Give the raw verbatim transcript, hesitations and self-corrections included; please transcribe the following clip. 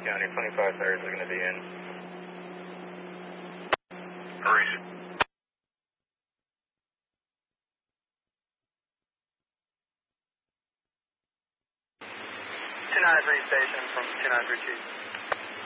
County, twenty-five thirds are going to be in. Hurry. two nine three station from two nine three Chief.